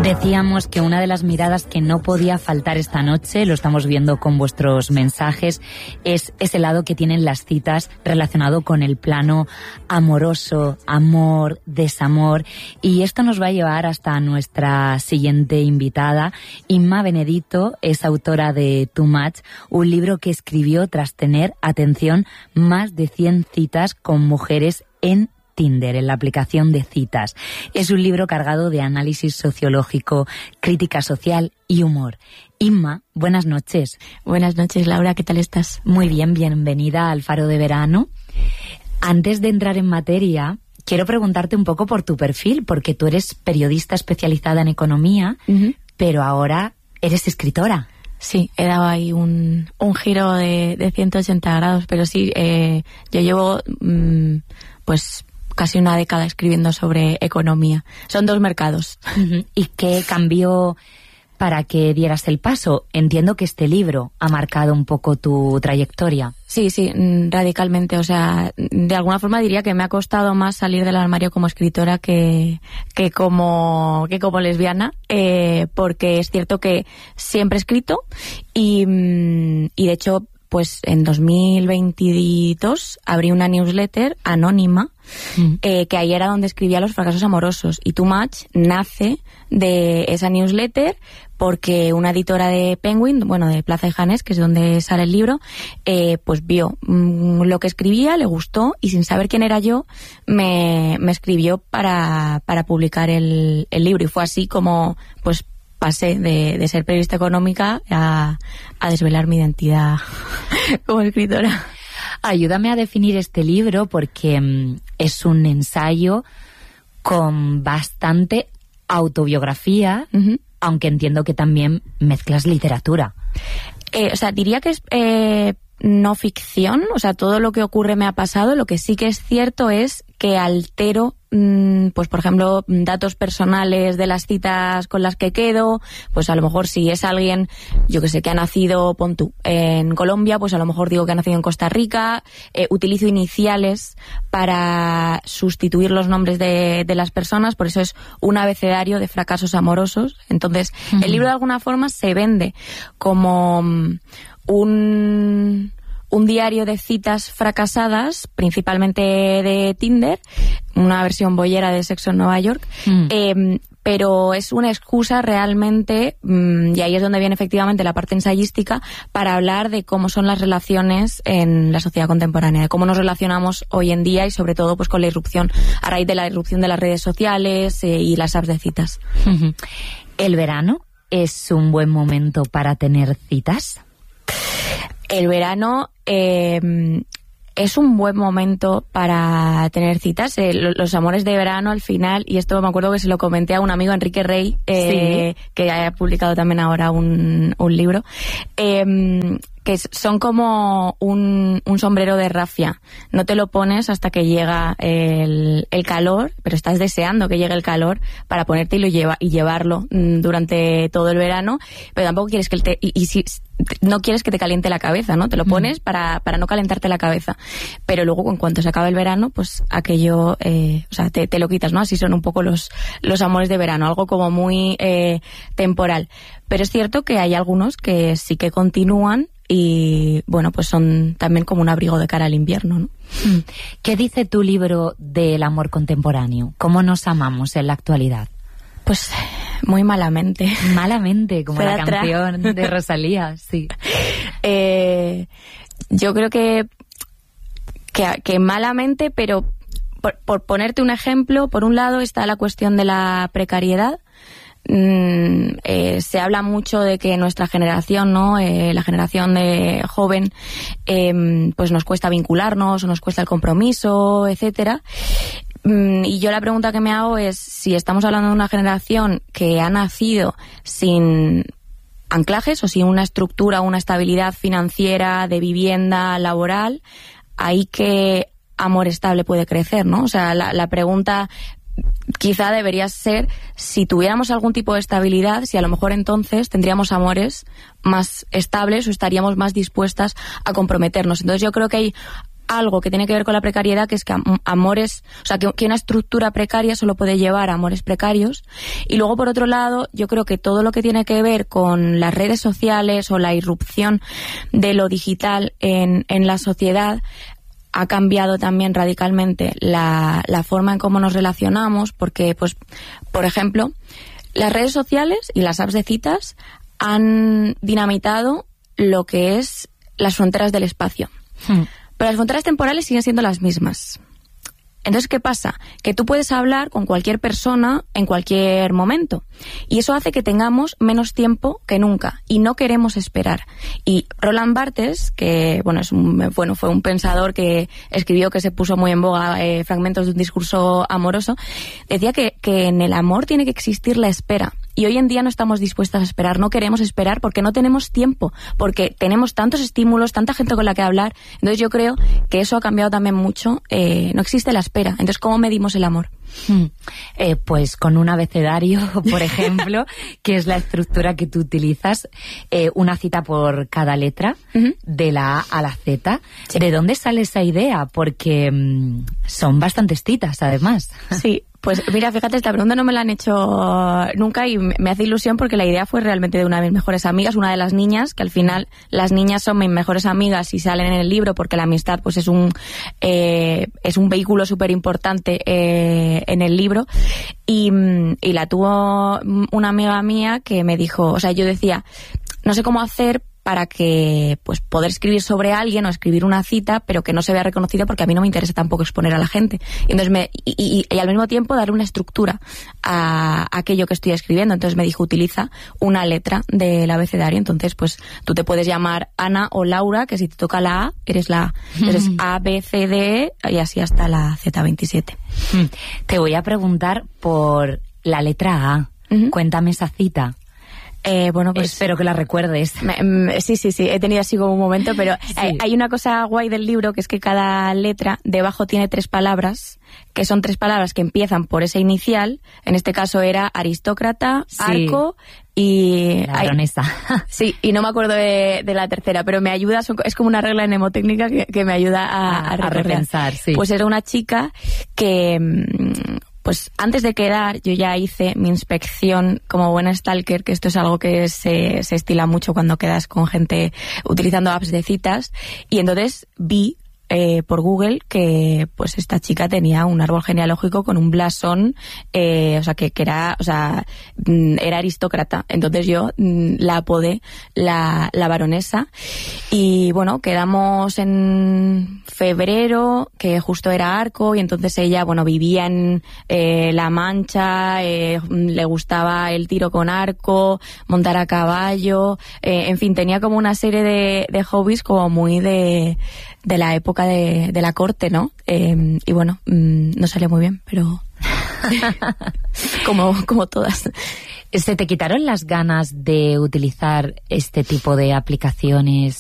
Decíamos que una de las miradas que no podía faltar esta noche, lo estamos viendo con vuestros mensajes, es ese lado que tienen las citas relacionado con el plano amoroso, amor, desamor. Y esto nos va a llevar hasta nuestra siguiente invitada. Inma Benedito es autora de Too Much, un libro que escribió tras tener, atención, más de 100 citas con mujeres en Tinder, en la aplicación de citas. Es un libro cargado de análisis sociológico, crítica social y humor. Inma, buenas noches. Buenas noches, Laura, ¿qué tal estás? Muy bien, bienvenida al Faro de Verano. Antes de entrar en materia, quiero preguntarte un poco por tu perfil, porque tú eres periodista especializada en economía, pero ahora eres escritora. Sí, he dado ahí un giro de 180 grados, pero sí, yo llevo pues casi una década escribiendo sobre economía. Son dos mercados. ¿Y qué cambió para que dieras el paso? Entiendo que este libro ha marcado un poco tu trayectoria. Sí, radicalmente. O sea, de alguna forma diría que me ha costado más salir del armario como escritora que como lesbiana, porque es cierto que siempre he escrito y de hecho, pues en 2022 abrí una newsletter anónima, que ahí era donde escribía los fracasos amorosos. Y Too Much nace de esa newsletter porque una editora de Penguin, bueno, de Plaza de Janés, que es donde sale el libro, pues vio lo que escribía, le gustó, y sin saber quién era yo, me escribió para publicar el libro. Y fue así como, pues, pasé de ser periodista económica a desvelar mi identidad como escritora. Ayúdame a definir este libro, porque es un ensayo con bastante autobiografía, aunque entiendo que también mezclas literatura. O sea, diría que es no ficción, o sea, todo lo que ocurre me ha pasado. Lo que sí que es cierto es que altero, pues por ejemplo, datos personales de las citas con las que quedo. Pues a lo mejor si es alguien, yo que sé, que ha nacido, pon tú, en Colombia, pues a lo mejor digo que ha nacido en Costa Rica. Utilizo iniciales para sustituir los nombres de las personas, por eso es un abecedario de fracasos amorosos. Entonces, el libro de alguna forma se vende como un diario de citas fracasadas, principalmente de Tinder, una versión boyera de Sexo en Nueva York, pero es una excusa realmente, y ahí es donde viene efectivamente la parte ensayística, para hablar de cómo son las relaciones en la sociedad contemporánea, de cómo nos relacionamos hoy en día y sobre todo pues con la irrupción, a raíz de la irrupción de las redes sociales y las apps de citas. ¿El verano es un buen momento para tener citas? El verano es un buen momento para tener citas. Los amores de verano al final, y esto me acuerdo que se lo comenté a un amigo, Enrique Rey, que ha publicado también ahora un libro, que son como un sombrero de rafia. No te lo pones hasta que llega el calor, pero estás deseando que llegue el calor para ponerte y llevarlo durante todo el verano, pero tampoco quieres que si no quieres que te caliente la cabeza, ¿no? Te lo pones para no calentarte la cabeza. Pero luego, en cuanto se acabe el verano, pues aquello, o sea, te lo quitas, ¿no? Así son un poco los amores de verano, algo como muy temporal. Pero es cierto que hay algunos que sí que continúan y, bueno, pues son también como un abrigo de cara al invierno, ¿no? ¿Qué dice tu libro del amor contemporáneo? ¿Cómo nos amamos en la actualidad? Pues muy malamente. Malamente, como la canción de Rosalía, sí. Yo creo que malamente, pero por ponerte un ejemplo, por un lado está la cuestión de la precariedad. Se habla mucho de que nuestra generación, ¿no? La generación de joven, pues nos cuesta vincularnos, o nos cuesta el compromiso, etcétera. Y yo la pregunta que me hago es si estamos hablando de una generación que ha nacido sin anclajes o sin una estructura, una estabilidad financiera, de vivienda, laboral, ahí qué amor estable puede crecer, ¿no? O sea, la pregunta quizá debería ser si tuviéramos algún tipo de estabilidad, si a lo mejor entonces tendríamos amores más estables o estaríamos más dispuestas a comprometernos. Entonces yo creo que algo que tiene que ver con la precariedad, que es que amores, o sea, que una estructura precaria solo puede llevar a amores precarios. Y luego, por otro lado, yo creo que todo lo que tiene que ver con las redes sociales o la irrupción de lo digital en la sociedad ha cambiado también radicalmente la forma en cómo nos relacionamos, porque, pues, por ejemplo, las redes sociales y las apps de citas han dinamitado lo que es las fronteras del espacio. Pero las fronteras temporales siguen siendo las mismas. Entonces, ¿qué pasa? Que tú puedes hablar con cualquier persona en cualquier momento. Y eso hace que tengamos menos tiempo que nunca. Y no queremos esperar. Y Roland Barthes, que fue un pensador que escribió, que se puso muy en boga, fragmentos de un discurso amoroso, decía que en el amor tiene que existir la espera. Y hoy en día no estamos dispuestas a esperar, no queremos esperar porque no tenemos tiempo, porque tenemos tantos estímulos, tanta gente con la que hablar. Entonces yo creo que eso ha cambiado también mucho. No existe la espera. Entonces, ¿cómo medimos el amor? Pues con un abecedario, por ejemplo, que es la estructura que tú utilizas, una cita por cada letra, de la A a la Z. Sí. ¿De dónde sale esa idea? Porque son bastantes citas, además. Sí. Pues mira, fíjate, esta pregunta no me la han hecho nunca y me hace ilusión porque la idea fue realmente de una de mis mejores amigas, una de las niñas, que al final las niñas son mis mejores amigas y salen en el libro porque la amistad pues es un vehículo súper importante en el libro y la tuvo una amiga mía que me dijo, o sea, yo decía, no sé cómo hacer para que pues poder escribir sobre alguien o escribir una cita, pero que no se vea reconocida porque a mí no me interesa tampoco exponer a la gente. Y entonces y al mismo tiempo darle una estructura a aquello que estoy escribiendo. Entonces me dijo, utiliza una letra del abecedario. Entonces pues tú te puedes llamar Ana o Laura, que si te toca la A, eres la A. Entonces A, B, C, D y así hasta la Z27. Te voy a preguntar por la letra A. Cuéntame esa cita. Pues espero que la recuerdes. Sí, he tenido así como un momento, pero sí. Hay una cosa guay del libro, que es que cada letra debajo tiene 3 palabras, que son 3 palabras que empiezan por esa inicial. En este caso era aristócrata, arco y... La baronesa. Sí, y no me acuerdo de la tercera, pero me ayuda, es como una regla mnemotécnica que me ayuda a repensar. Sí. Pues era una chica que... Pues antes de quedar yo ya hice mi inspección como buena stalker, que esto es algo que se estila mucho cuando quedas con gente utilizando apps de citas, y entonces vi por Google que pues esta chica tenía un árbol genealógico con un blasón, o sea que era, o sea, era aristócrata. Entonces yo la apodé la baronesa y bueno, quedamos en febrero, que justo era arco, y entonces ella, bueno, vivía en La Mancha, le gustaba el tiro con arco, montar a caballo, en fin, tenía como una serie de hobbies como muy de la época de la corte, ¿no? Y bueno, no salió muy bien, pero como todas. ¿Se te quitaron las ganas de utilizar este tipo de aplicaciones